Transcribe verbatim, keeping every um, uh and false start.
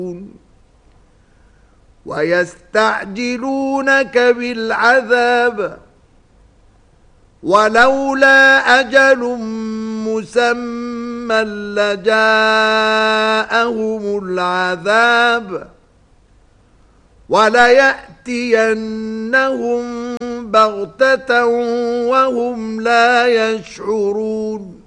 ويستعجلونك بالعذاب ولولا أجل مسمى لجاءهم العذاب وليأتينهم بغتة وهم لا يشعرون